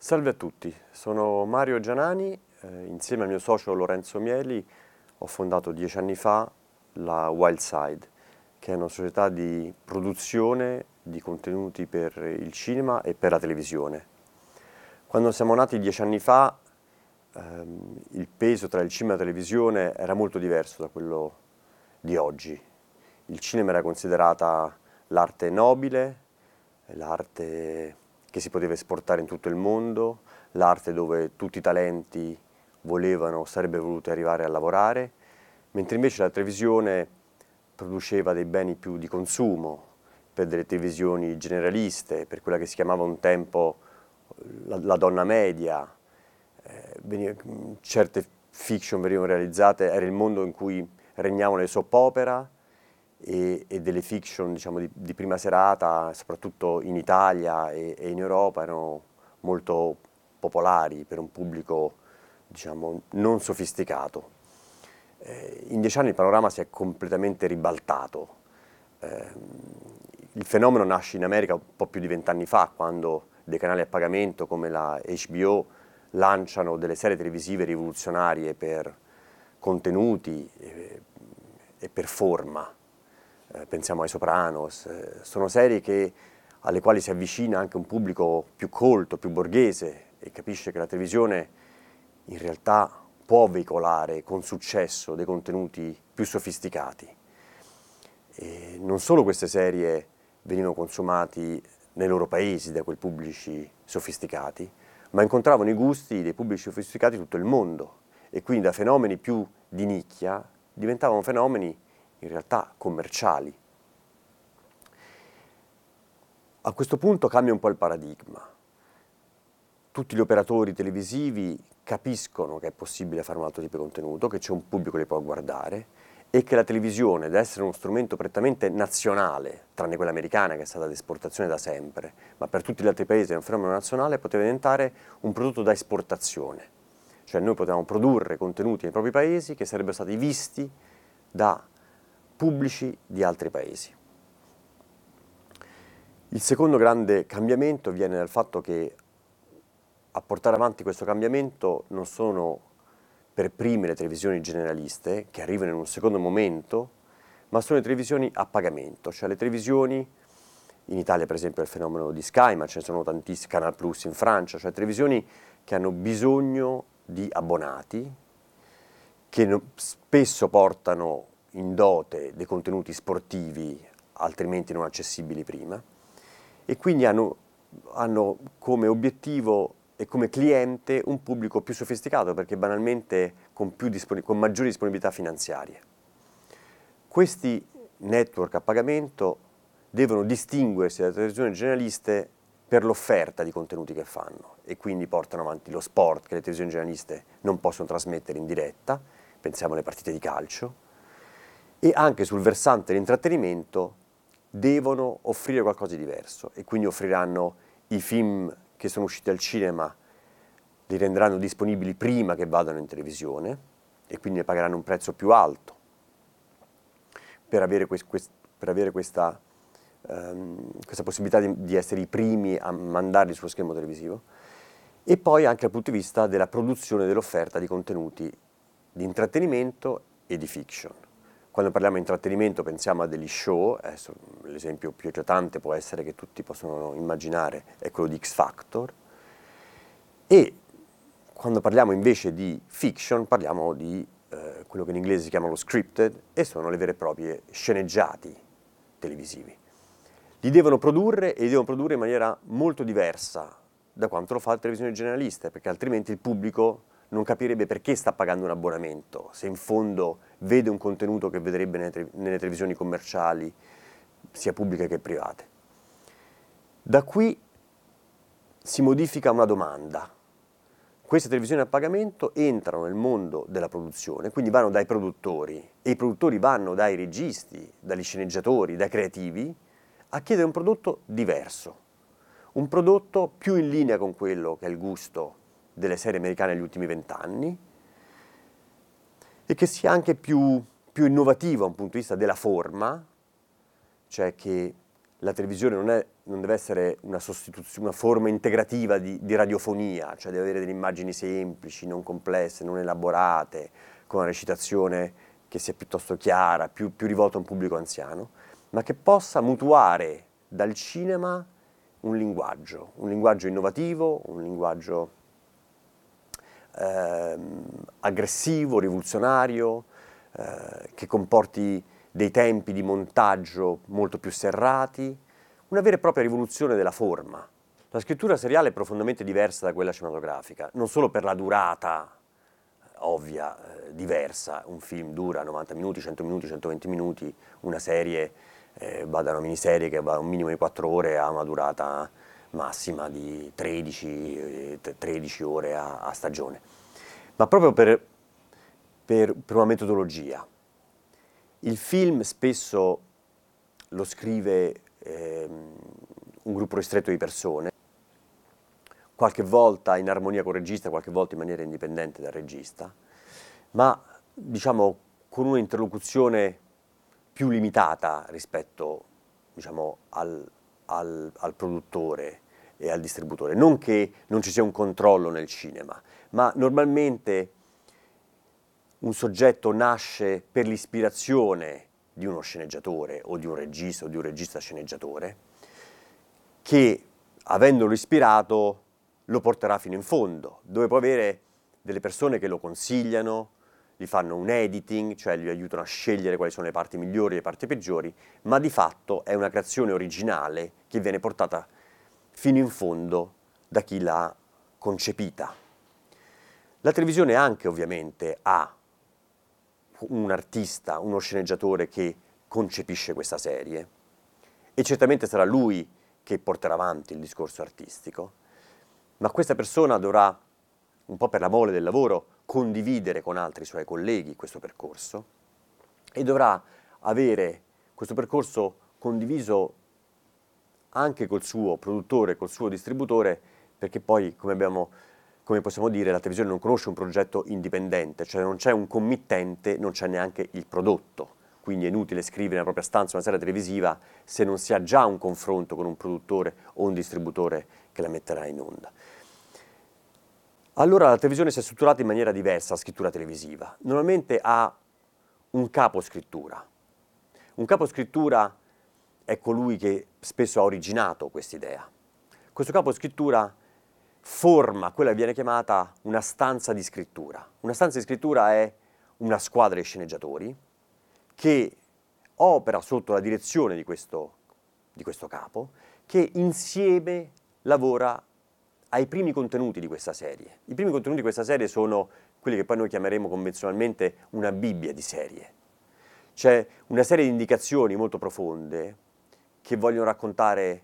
Salve a tutti, sono Mario Gianani, insieme al mio socio Lorenzo Mieli ho fondato 10 anni fa la Wildside, che è una società di produzione di contenuti per il cinema e per la televisione. Quando siamo nati 10 anni fa, il peso tra il cinema e la televisione era molto diverso da quello di oggi. Il cinema era considerata l'arte nobile, l'arte che si poteva esportare in tutto il mondo, l'arte dove tutti i talenti volevano o sarebbero voluti arrivare a lavorare, mentre invece la televisione produceva dei beni più di consumo, per delle televisioni generaliste, per quella che si chiamava un tempo la donna media. Certe fiction venivano realizzate, era il mondo in cui regnavano le soap opera e delle fiction, diciamo, di prima serata, soprattutto in Italia e in Europa, erano molto popolari per un pubblico, diciamo, non sofisticato. In 10 anni il panorama si è completamente ribaltato. Il fenomeno nasce in America un po' più di 20 anni fa, quando dei canali a pagamento come la HBO lanciano delle serie televisive rivoluzionarie per contenuti e per forma. Pensiamo ai Sopranos. Sono serie alle quali si avvicina anche un pubblico più colto, più borghese, e capisce che la televisione in realtà può veicolare con successo dei contenuti più sofisticati. E non solo queste serie venivano consumate nei loro paesi da quei pubblici sofisticati, ma incontravano i gusti dei pubblici sofisticati di tutto il mondo, e quindi da fenomeni più di nicchia diventavano fenomeni in realtà commerciali. A questo punto cambia un po' il paradigma. Tutti gli operatori televisivi capiscono che è possibile fare un altro tipo di contenuto, che c'è un pubblico che li può guardare e che la televisione deve essere uno strumento prettamente nazionale, tranne quella americana che è stata d'esportazione da sempre, ma per tutti gli altri paesi è un fenomeno nazionale, poteva diventare un prodotto da esportazione. Cioè noi potevamo produrre contenuti nei propri paesi che sarebbero stati visti da pubblici di altri paesi. Il secondo grande cambiamento viene dal fatto che a portare avanti questo cambiamento non sono per prime le televisioni generaliste, che arrivano in un secondo momento, ma sono le televisioni a pagamento, cioè le televisioni, in Italia per esempio è il fenomeno di Sky, ma ce ne sono tantissimi, Canal Plus in Francia, cioè televisioni che hanno bisogno di abbonati, che spesso portano in dote dei contenuti sportivi altrimenti non accessibili prima, e quindi hanno come obiettivo e come cliente un pubblico più sofisticato, perché banalmente con maggiori disponibilità finanziarie. Questi network a pagamento devono distinguersi dalle televisioni generaliste per l'offerta di contenuti che fanno, e quindi portano avanti lo sport che le televisioni generaliste non possono trasmettere in diretta, pensiamo alle partite di calcio, e anche sul versante dell'intrattenimento devono offrire qualcosa di diverso, e quindi offriranno i film che sono usciti al cinema, li renderanno disponibili prima che vadano in televisione, e quindi ne pagheranno un prezzo più alto per avere questa possibilità di essere i primi a mandarli sullo schermo televisivo, e poi anche dal punto di vista della produzione dell'offerta di contenuti di intrattenimento e di fiction. Quando parliamo di intrattenimento pensiamo a degli show, l'esempio più eclatante può essere, che tutti possono immaginare, è quello di X Factor, e quando parliamo invece di fiction parliamo di quello che in inglese si chiama lo scripted, e sono le vere e proprie sceneggiati televisivi. Li devono produrre, e li devono produrre in maniera molto diversa da quanto lo fa la televisione generalista, perché altrimenti il pubblico non capirebbe perché sta pagando un abbonamento, se in fondo vede un contenuto che vedrebbe nelle televisioni commerciali, sia pubbliche che private. Da qui si modifica una domanda. Queste televisioni a pagamento entrano nel mondo della produzione, quindi vanno dai produttori, e i produttori vanno dai registi, dagli sceneggiatori, dai creativi, a chiedere un prodotto diverso, un prodotto più in linea con quello che è il gusto delle serie americane negli ultimi 20 anni, e che sia anche più innovativo da un punto di vista della forma, cioè che la televisione non deve essere una sostituzione, una forma integrativa di radiofonia, cioè deve avere delle immagini semplici, non complesse, non elaborate, con una recitazione che sia piuttosto chiara, più rivolta a un pubblico anziano, ma che possa mutuare dal cinema un linguaggio innovativo, un linguaggio aggressivo, rivoluzionario, che comporti dei tempi di montaggio molto più serrati, una vera e propria rivoluzione della forma. La scrittura seriale è profondamente diversa da quella cinematografica, non solo per la durata ovvia, diversa. Un film dura 90 minuti, 100 minuti, 120 minuti, una serie va da una miniserie che va a un minimo di 4 ore a una durata massima di 13 ore a stagione. Ma proprio per una metodologia. Il film spesso lo scrive un gruppo ristretto di persone, qualche volta in armonia col regista, qualche volta in maniera indipendente dal regista, ma diciamo con un'interlocuzione più limitata rispetto diciamo, al produttore e al distributore. Non che non ci sia un controllo nel cinema, ma normalmente un soggetto nasce per l'ispirazione di uno sceneggiatore o di un regista sceneggiatore, che avendolo ispirato lo porterà fino in fondo, dove può avere delle persone che lo consigliano, gli fanno un editing, cioè gli aiutano a scegliere quali sono le parti migliori e le parti peggiori, ma di fatto è una creazione originale che viene portata fino in fondo da chi l'ha concepita. La televisione anche ovviamente ha un artista, uno sceneggiatore che concepisce questa serie e certamente sarà lui che porterà avanti il discorso artistico, ma questa persona dovrà, un po' per la mole del lavoro, condividere con altri suoi colleghi questo percorso e dovrà avere questo percorso condiviso anche col suo produttore, col suo distributore, perché poi, come possiamo dire, la televisione non conosce un progetto indipendente, cioè non c'è un committente, non c'è neanche il prodotto. Quindi è inutile scrivere nella propria stanza una serie televisiva se non si ha già un confronto con un produttore o un distributore che la metterà in onda. Allora la televisione si è strutturata in maniera diversa, la scrittura televisiva. Normalmente ha un capo scrittura. Un capo scrittura è colui che spesso ha originato quest'idea. Questo capo scrittura forma quella che viene chiamata una stanza di scrittura. Una stanza di scrittura è una squadra di sceneggiatori che opera sotto la direzione di questo capo, che insieme lavora ai primi contenuti di questa serie. I primi contenuti di questa serie sono quelli che poi noi chiameremo convenzionalmente una Bibbia di serie. C'è una serie di indicazioni molto profonde che vogliono raccontare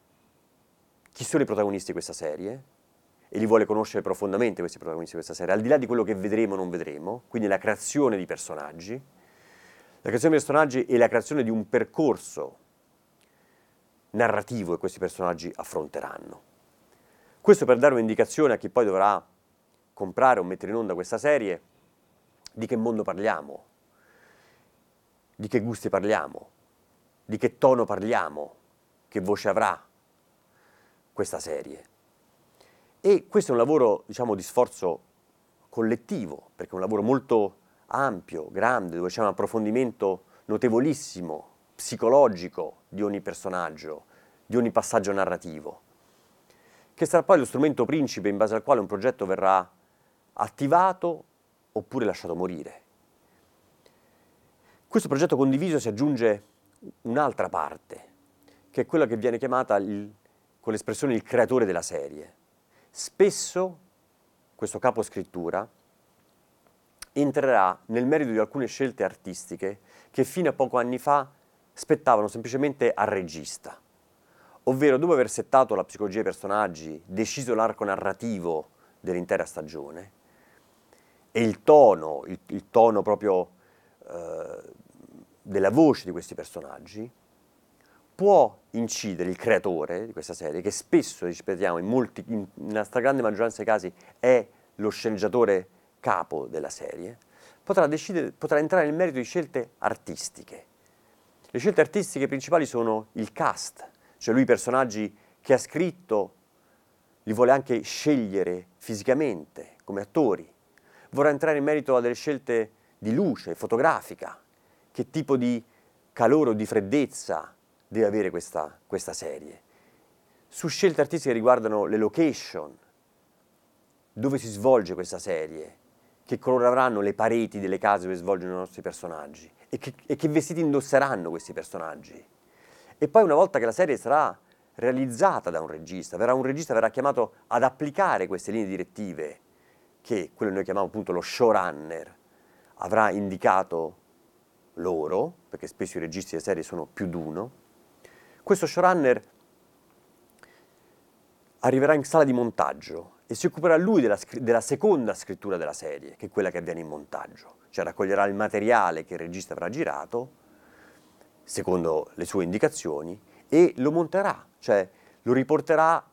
chi sono i protagonisti di questa serie e li vuole conoscere profondamente questi protagonisti di questa serie, al di là di quello che vedremo o non vedremo, quindi la creazione di personaggi, e la creazione di un percorso narrativo che questi personaggi affronteranno. Questo per dare un'indicazione a chi poi dovrà comprare o mettere in onda questa serie di che mondo parliamo, di che gusti parliamo, di che tono parliamo, che voce avrà questa serie. E questo è un lavoro, diciamo, di sforzo collettivo, perché è un lavoro molto ampio, grande, dove c'è un approfondimento notevolissimo, psicologico di ogni personaggio, di ogni passaggio narrativo, che sarà poi lo strumento principe in base al quale un progetto verrà attivato oppure lasciato morire. Questo progetto condiviso si aggiunge un'altra parte, che è quella che viene chiamata con l'espressione il creatore della serie. Spesso questo capo scrittura entrerà nel merito di alcune scelte artistiche che fino a pochi anni fa spettavano semplicemente al regista, ovvero dopo aver settato la psicologia dei personaggi, deciso l'arco narrativo dell'intera stagione e il tono proprio della voce di questi personaggi, può incidere il creatore di questa serie, che spesso, ripetiamo, nella stragrande maggioranza dei casi è lo sceneggiatore capo della serie, potrà entrare nel merito di scelte artistiche, Le scelte artistiche principali sono il cast, cioè lui i personaggi che ha scritto li vuole anche scegliere fisicamente, come attori. Vorrà entrare in merito a delle scelte di luce, fotografica, che tipo di calore o di freddezza deve avere questa serie. Su scelte artistiche riguardano le location, dove si svolge questa serie, che colore avranno le pareti delle case dove svolgono i nostri personaggi e che vestiti indosseranno questi personaggi. E poi una volta che la serie sarà realizzata da un regista verrà chiamato ad applicare queste linee direttive che quello che noi chiamiamo appunto lo showrunner avrà indicato loro, perché spesso i registi delle serie sono più di uno. Questo showrunner arriverà in sala di montaggio e si occuperà lui della seconda scrittura della serie, che è quella che avviene in montaggio, cioè raccoglierà il materiale che il regista avrà girato, secondo le sue indicazioni, e lo monterà, cioè lo riporterà,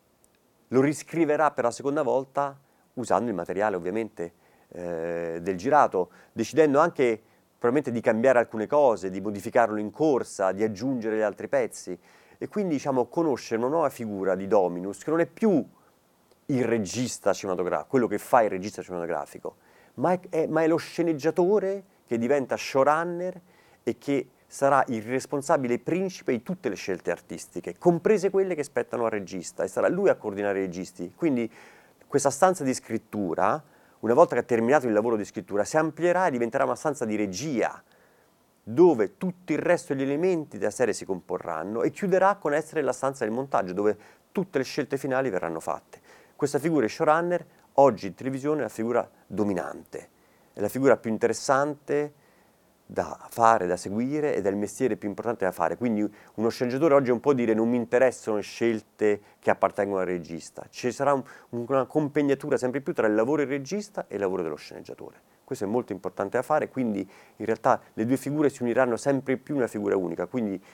lo riscriverà per la seconda volta usando il materiale ovviamente del girato, decidendo anche probabilmente di cambiare alcune cose, di modificarlo in corsa, di aggiungere gli altri pezzi. E quindi diciamo conoscere una nuova figura di Dominus che non è più il regista cinematografico, quello che fa il regista cinematografico, ma è lo sceneggiatore che diventa showrunner e che sarà il responsabile principe di tutte le scelte artistiche, comprese quelle che spettano al regista, e sarà lui a coordinare i registi. Quindi questa stanza di scrittura, una volta che ha terminato il lavoro di scrittura, si amplierà e diventerà una stanza di regia, dove tutto il resto degli elementi della serie si comporranno, e chiuderà con essere la stanza del montaggio, dove tutte le scelte finali verranno fatte. Questa figura di showrunner oggi in televisione è la figura dominante, è la figura più interessante da fare, da seguire, ed è il mestiere più importante da fare. Quindi uno sceneggiatore oggi non può dire non mi interessano le scelte che appartengono al regista. Ci sarà una compegnatura sempre più tra il lavoro del regista e il lavoro dello sceneggiatore. Questo è molto importante da fare, quindi in realtà le due figure si uniranno sempre più in una figura unica, quindi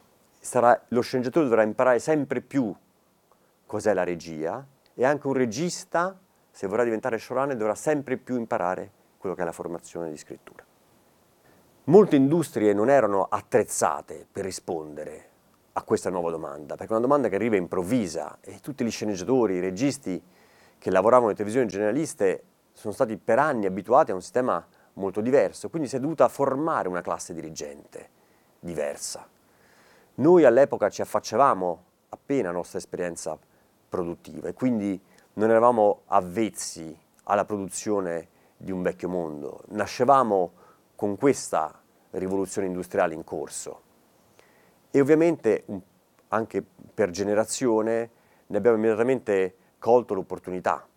lo sceneggiatore dovrà imparare sempre più cos'è la regia, e anche un regista, se vorrà diventare showrunner, dovrà sempre più imparare quello che è la formazione di scrittura. Molte industrie non erano attrezzate per rispondere a questa nuova domanda, perché è una domanda che arriva improvvisa, e tutti gli sceneggiatori, i registi che lavoravano nelle televisioni generaliste sono stati per anni abituati a un sistema molto diverso, quindi si è dovuta formare una classe dirigente diversa. Noi all'epoca ci affacciavamo appena alla nostra esperienza produttiva e quindi non eravamo avvezzi alla produzione di un vecchio mondo, nascevamo con questa rivoluzione industriale in corso e ovviamente anche per generazione ne abbiamo immediatamente colto l'opportunità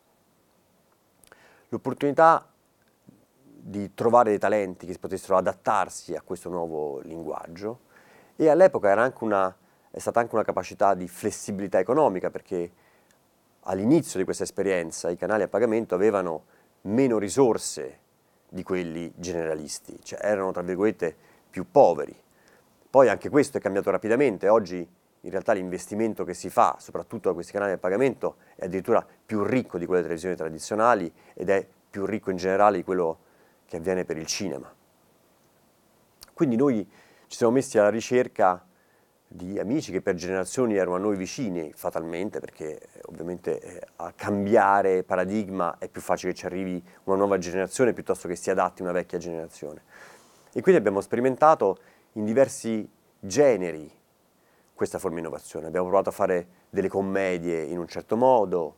di trovare dei talenti che potessero adattarsi a questo nuovo linguaggio, e all'epoca è stata anche una capacità di flessibilità economica, perché all'inizio di questa esperienza i canali a pagamento avevano meno risorse di quelli generalisti, cioè erano tra virgolette più poveri. Poi anche questo è cambiato rapidamente, oggi in realtà l'investimento che si fa, soprattutto da questi canali a pagamento, è addirittura più ricco di quelle televisioni tradizionali ed è più ricco in generale di quello che avviene per il cinema. Quindi noi ci siamo messi alla ricerca di amici che per generazioni erano a noi vicini, fatalmente, perché ovviamente a cambiare paradigma è più facile che ci arrivi una nuova generazione piuttosto che si adatti una vecchia generazione. E quindi abbiamo sperimentato in diversi generi questa forma di innovazione. Abbiamo provato a fare delle commedie in un certo modo,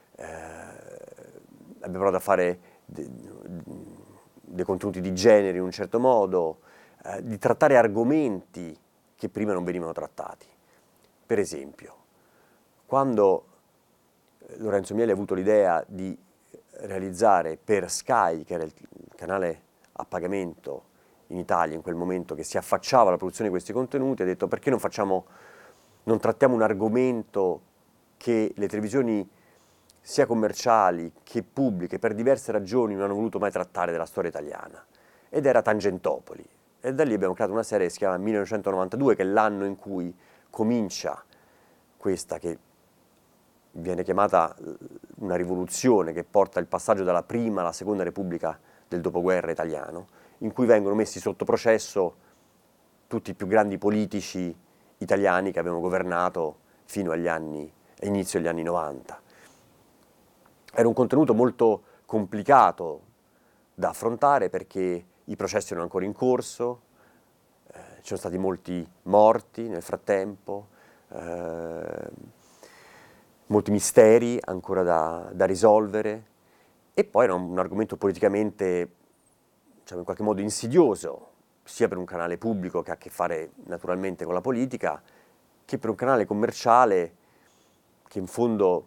abbiamo provato a fare dei contenuti di genere in un certo modo, di trattare argomenti che prima non venivano trattati. Per esempio, quando Lorenzo Mieli ha avuto l'idea di realizzare per Sky, che era il canale a pagamento in Italia in quel momento, che si affacciava alla produzione di questi contenuti, ha detto perché non trattiamo un argomento che le televisioni sia commerciali che pubbliche per diverse ragioni non hanno voluto mai trattare della storia italiana, ed era Tangentopoli. E da lì abbiamo creato una serie che si chiama 1992, che è l'anno in cui comincia questa che viene chiamata una rivoluzione, che porta il passaggio dalla prima alla seconda repubblica del dopoguerra italiano, in cui vengono messi sotto processo tutti i più grandi politici italiani che avevano governato fino all'inizio degli anni 90. Era un contenuto molto complicato da affrontare perché i processi erano ancora in corso, ci sono stati molti morti nel frattempo, molti misteri ancora da risolvere, e poi era un argomento politicamente, diciamo, in qualche modo insidioso, sia per un canale pubblico che ha a che fare naturalmente con la politica, che per un canale commerciale che in fondo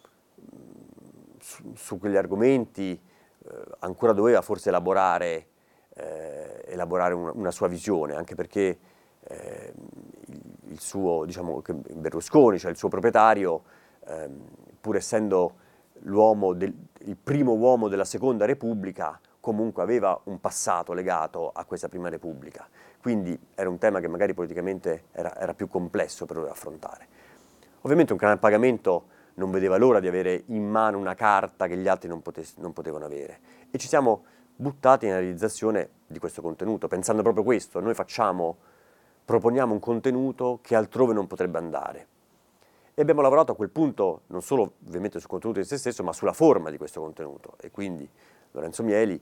su quegli argomenti ancora doveva forse elaborare una sua visione, anche perché il suo, diciamo, Berlusconi, cioè il suo proprietario, pur essendo il primo uomo della Seconda Repubblica, comunque aveva un passato legato a questa Prima Repubblica. Quindi era un tema che magari politicamente era più complesso per lui affrontare. Ovviamente un canale a pagamento non vedeva l'ora di avere in mano una carta che gli altri non potevano avere. E ci siamo buttati nella realizzazione di questo contenuto, pensando proprio questo. Noi proponiamo un contenuto che altrove non potrebbe andare. E abbiamo lavorato a quel punto non solo ovviamente sul contenuto di se stesso, ma sulla forma di questo contenuto. E quindi Lorenzo Mieli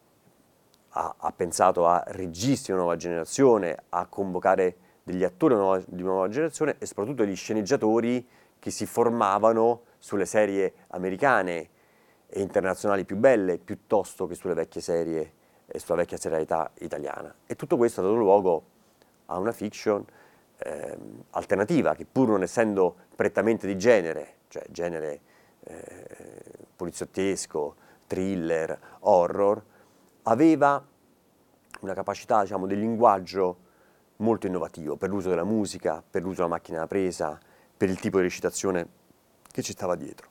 ha pensato a registi di una nuova generazione, a convocare degli attori di nuova generazione e soprattutto degli sceneggiatori che si formavano sulle serie americane e internazionali più belle, piuttosto che sulle vecchie serie e sulla vecchia serialità italiana. E tutto questo ha dato luogo a una fiction alternativa, che pur non essendo prettamente di genere, cioè genere poliziottesco, thriller, horror, aveva una capacità, diciamo, di linguaggio molto innovativo per l'uso della musica, per l'uso della macchina da presa, per il tipo di recitazione che ci stava dietro.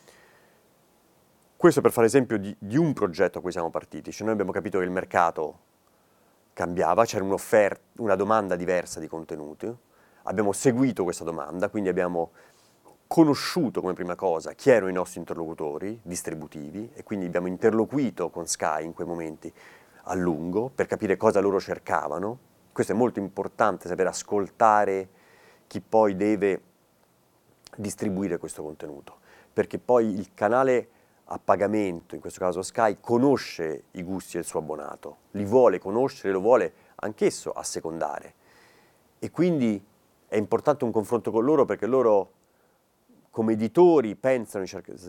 Questo per fare esempio di un progetto a cui siamo partiti. Cioè noi abbiamo capito che il mercato cambiava, c'era una domanda diversa di contenuti, abbiamo seguito questa domanda, quindi abbiamo conosciuto come prima cosa chi erano i nostri interlocutori distributivi e quindi abbiamo interloquito con Sky in quei momenti a lungo per capire cosa loro cercavano. Questo è molto importante, saper ascoltare chi poi deve distribuire questo contenuto, perché poi il canale a pagamento, in questo caso Sky, conosce i gusti del suo abbonato, li vuole conoscere, lo vuole anch'esso assecondare. E quindi è importante un confronto con loro perché loro, come editori, pensano di